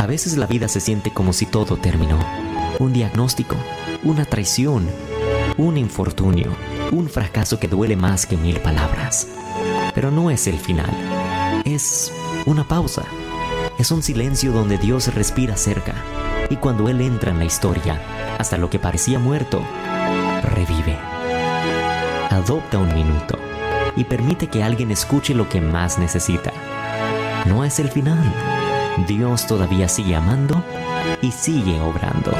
A veces la vida se siente como si todo terminó. Un diagnóstico, una traición, un infortunio, un fracaso que duele más que 1000 palabras. Pero no es el final. Es una pausa. Es un silencio donde Dios respira cerca. Y cuando Él entra en la historia, hasta lo que parecía muerto, revive. Adopta un minuto y permite que alguien escuche lo que más necesita. No es el final. Dios todavía sigue amando y sigue obrando.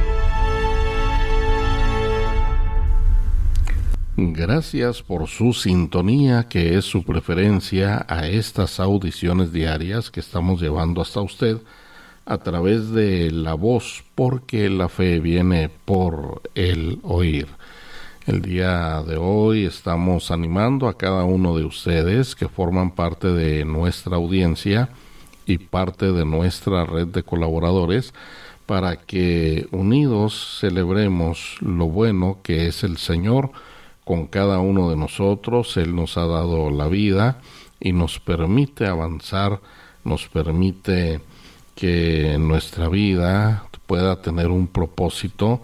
Gracias por su sintonía, que es su preferencia a estas audiciones diarias que estamos llevando hasta usted a través de la voz, porque la fe viene por el oír. El día de hoy estamos animando a cada uno de ustedes que forman parte de nuestra audiencia y parte de nuestra red de colaboradores para que unidos celebremos lo bueno que es el Señor con cada uno de nosotros. Él nos ha dado la vida y nos permite avanzar, nos permite que nuestra vida pueda tener un propósito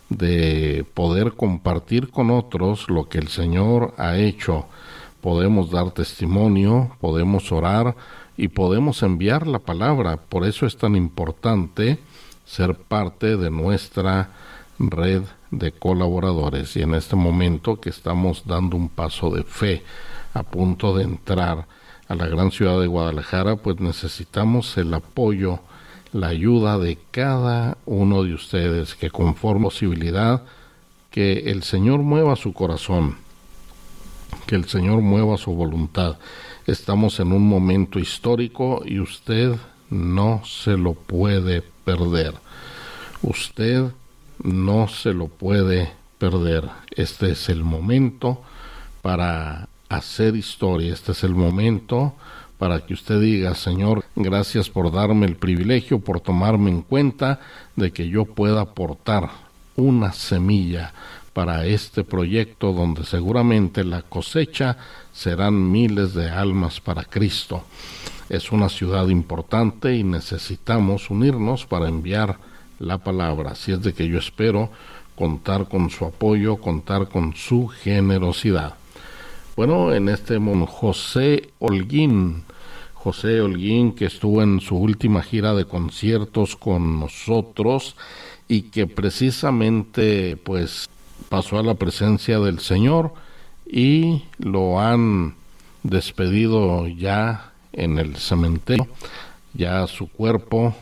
de poder compartir con otros lo que el Señor ha hecho. Podemos dar testimonio, podemos orar y podemos enviar la palabra. Por eso es tan importante ser parte de nuestra red de colaboradores. Y en este momento que estamos dando un paso de fe a punto de entrar a la gran ciudad de Guadalajara, pues necesitamos el apoyo, la ayuda de cada uno de ustedes, que conforme posibilidad que el Señor mueva su corazón, que el Señor mueva su voluntad. Estamos en un momento histórico y usted no se lo puede perder. Usted no se lo puede perder. Este es el momento para hacer historia. Este es el momento para que usted diga: Señor, gracias por darme el privilegio, por tomarme en cuenta de que yo pueda aportar una semilla para este proyecto donde seguramente la cosecha serán miles de almas para Cristo. Es una ciudad importante y necesitamos unirnos para enviar la palabra. Así es de que yo espero contar con su apoyo, contar con su generosidad. Bueno, en este momento José Holguín, que estuvo en su última gira de conciertos con nosotros y que precisamente pues pasó a la presencia del Señor y lo han despedido ya en el cementerio, ya su cuerpo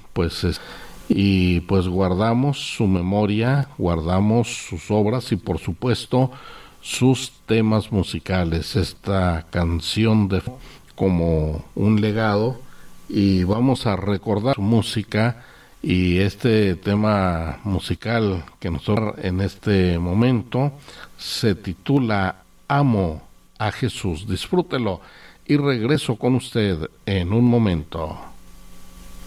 y pues guardamos su memoria, guardamos sus obras y por supuesto sus temas musicales, esta canción como un legado, y vamos a recordar su música. Y este tema musical que nosotros en este momento se titula Amo a Jesús. Disfrútelo y regreso con usted en un momento.